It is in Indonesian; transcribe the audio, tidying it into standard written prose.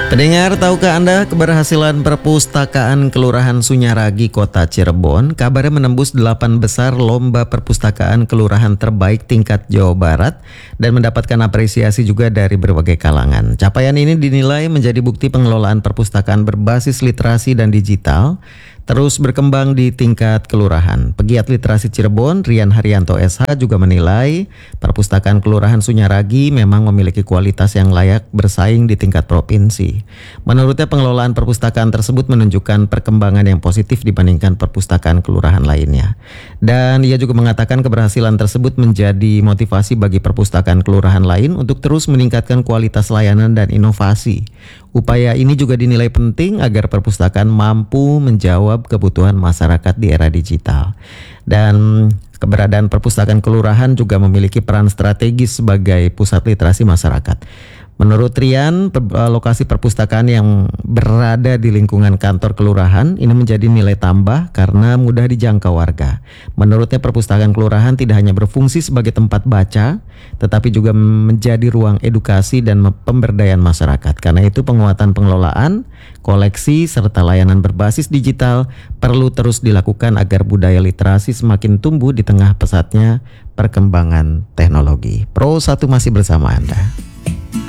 Pendengar, tahukah Anda keberhasilan perpustakaan Kelurahan Sunyaragi, Kota Cirebon kabarnya menembus 8 besar lomba perpustakaan kelurahan terbaik tingkat Jawa Barat dan mendapatkan apresiasi juga dari berbagai kalangan. Capaian ini dinilai menjadi bukti pengelolaan perpustakaan berbasis literasi dan digital terus berkembang di tingkat kelurahan. Pegiat literasi Cirebon, Rian Haryanto SH juga menilai perpustakaan Kelurahan Sunyaragi memang memiliki kualitas yang layak bersaing di tingkat provinsi. Menurutnya pengelolaan perpustakaan tersebut menunjukkan perkembangan yang positif dibandingkan perpustakaan kelurahan lainnya. Dan ia juga mengatakan keberhasilan tersebut menjadi motivasi bagi perpustakaan kelurahan lain untuk terus meningkatkan kualitas layanan dan inovasi. Upaya ini juga dinilai penting agar perpustakaan mampu menjawab kebutuhan masyarakat di era digital. Dan keberadaan perpustakaan kelurahan juga memiliki peran strategis sebagai pusat literasi masyarakat. Menurut Rian, lokasi perpustakaan yang berada di lingkungan kantor kelurahan ini menjadi nilai tambah karena mudah dijangkau warga. Menurutnya perpustakaan kelurahan tidak hanya berfungsi sebagai tempat baca, tetapi juga menjadi ruang edukasi dan pemberdayaan masyarakat. Karena itu penguatan pengelolaan, koleksi, serta layanan berbasis digital perlu terus dilakukan agar budaya literasi semakin tumbuh di tengah pesatnya perkembangan teknologi. Pro 1 masih bersama Anda.